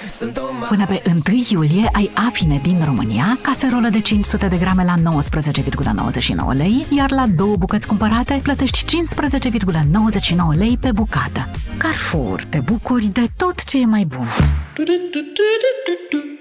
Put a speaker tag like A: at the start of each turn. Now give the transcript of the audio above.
A: Până pe 1 iulie ai Afine din România, caserolă de 500 de grame la 19,99 lei, iar la 2 bucăți cumpărate plătești 15,99 lei pe bucată. Carrefour, te bucuri de tot ce e mai bun.